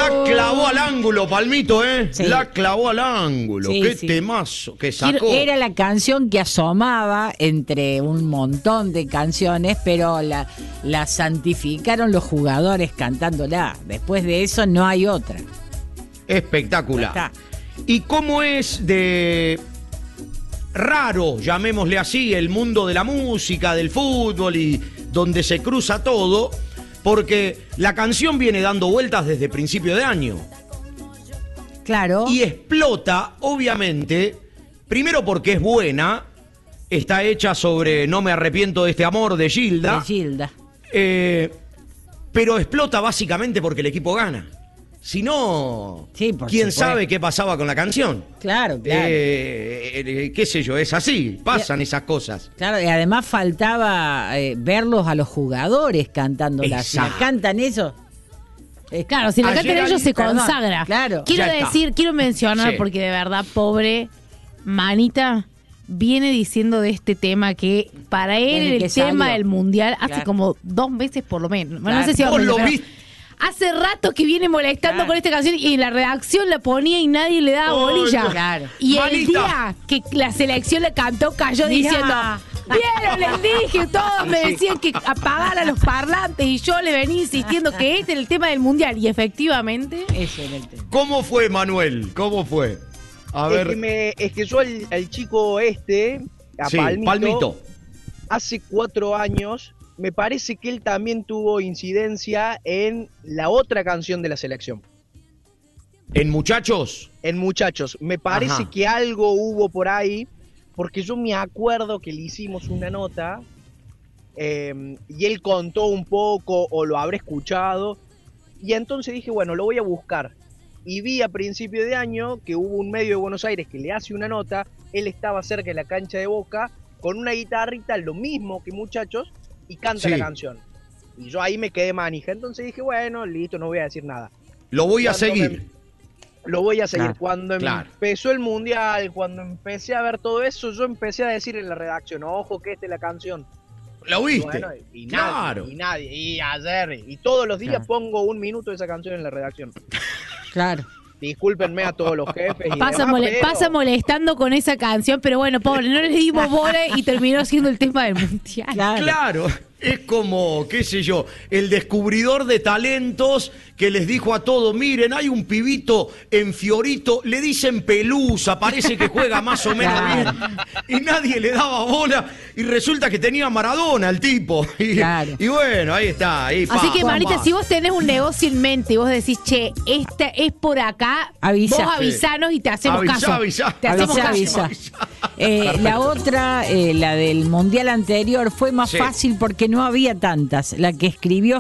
La clavó al ángulo, Palmito, ¿eh? Sí. La clavó al ángulo. Sí, Qué sí. temazo que sacó. Era la canción que asomaba entre un montón de canciones, pero la santificaron los jugadores cantándola. Después de eso no hay otra. Espectacular. Ya está. ¿Y cómo es de raro, llamémosle así, el mundo de la música, del fútbol y donde se cruza todo? Porque la canción viene dando vueltas desde principio de año. Claro. Y explota, obviamente, primero porque es buena, está hecha sobre No me arrepiento de este amor de Gilda. De Gilda. Pero explota básicamente porque el equipo gana. Si no, Sí, por ¿quién supuesto. sabe qué pasaba con la canción? Claro. Qué sé yo, es así, pasan esas cosas. Claro, y además faltaba verlos a los jugadores cantándola. Si la Exacto. cantan eso. Claro, si la Ayer cantan ellos se perdón, consagra. claro. Quiero Ya está. decir, quiero mencionar, Sí. porque de verdad, pobre Manita viene diciendo de este tema que para él Desde el que tema salió. del mundial hace Claro. como 2 meses por lo menos. Bueno, Claro. no sé si Vos dos meses, lo pero viste. hace rato que viene molestando Claro. con esta canción y en la redacción la ponía y nadie le daba Ay, bolilla. claro. Y el Manita. día que la selección le cantó, cayó Mirá. diciendo: "Vieron, les dije, todos me decían que apagaran los parlantes y yo le venía insistiendo que este era el tema del mundial". Y efectivamente, Ese era el tema. ¿Cómo fue, Manuel? ¿Cómo fue? A ver. Es que yo al chico a Sí, Palmito. hace 4 años, me parece que él también tuvo incidencia en la otra canción de la selección, ¿En Muchachos? en Muchachos. Me parece Ajá. que algo hubo por ahí, porque yo me acuerdo que le hicimos una nota y él contó un poco, o lo habré escuchado, y entonces dije, bueno, lo voy a buscar. Y vi a principio de año que hubo un medio de Buenos Aires que le hace una nota, él estaba cerca de la cancha de Boca, con una guitarrita, lo mismo que Muchachos, y canta Sí. la canción. Y yo ahí me quedé manija, entonces dije, bueno, listo, no voy a decir nada. Lo voy a Cuando seguir. Lo voy a seguir. Claro, Cuando claro. empezó el mundial, cuando empecé a ver todo eso, yo empecé a decir en la redacción, ojo que esta es la canción. ¿Lo viste? Bueno, y Claro. nadie, y ayer, y todos los días Claro. pongo 1 minuto de esa canción en la redacción. Claro. Discúlpenme a todos los jefes y pasa, demás, pero pasa molestando con esa canción, pero bueno, pobre, no le dimos bola y terminó siendo el tema del mundial. Claro. Claro, es como, qué sé yo, el descubridor de talentos que les dijo a todos, miren, hay un pibito en Fiorito, le dicen Pelusa, parece que juega más o menos Claro. bien, y nadie le daba bola, y resulta que tenía Maradona el tipo. Y, Claro. y bueno, ahí está. Ahí, Así pa, que, pa, Marita, pa. si vos tenés un negocio en mente y vos decís, che, esta es por acá, Avisa. vos avisanos y te hacemos caso. Avisa. Te hacemos Avisa, caso. avisa. La otra, la del mundial anterior, fue más Sí. fácil porque no había tantas. La que escribió